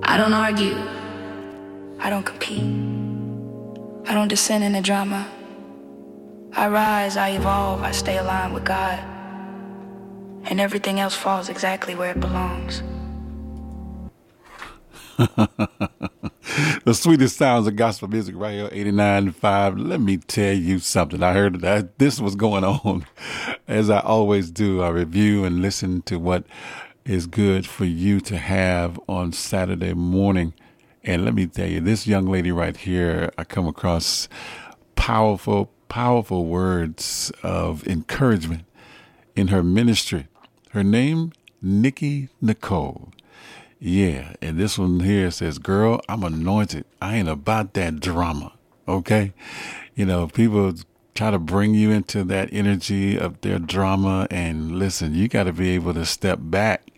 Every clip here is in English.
I don't argue. I don't compete. I don't descend into drama. I rise, I evolve, I stay aligned with God. And everything else falls exactly where it belongs. The sweetest sounds of gospel music right here, 89.5. Let me tell you something. I heard that this was going on. As I always do, I review and listen to what is good for you to have on Saturday morning. And let me tell you, this young lady right here, I come across powerful, powerful words of encouragement in her ministry. Her name, Nikki Nicole. Yeah, and this one here says, girl, I'm anointed. I ain't about that drama, okay? You know, people try to bring you into that energy of their drama, and listen, you got to be able to step back,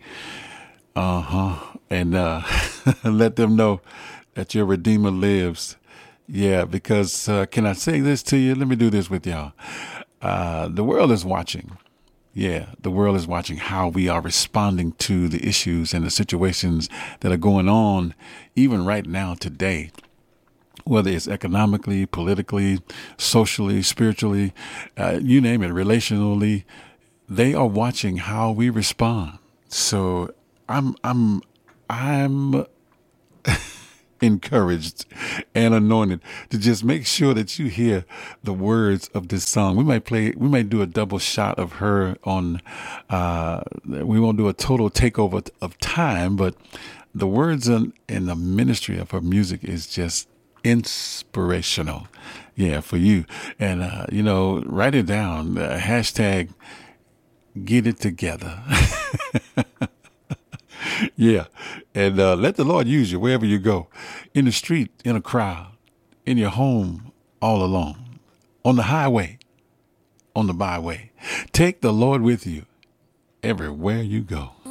and let them know that your Redeemer lives. Yeah, because can I say this to you? Let me do this with y'all. The world is watching. Yeah, the world is watching how we are responding to the issues and the situations that are going on, even right now today, whether it's economically, politically, socially, spiritually, you name it, relationally. They are watching how we respond. So I'm encouraged and anointed to just make sure that you hear the words of this song. We might do a double shot of her on, we won't do a total takeover of time, but the words and the ministry of her music is just inspirational. Yeah, for you. And, write it down, hashtag get it together. Yeah. And let the Lord use you wherever you go, in the street, in a crowd, in your home, all alone, on the highway, on the byway. Take the Lord with you everywhere you go.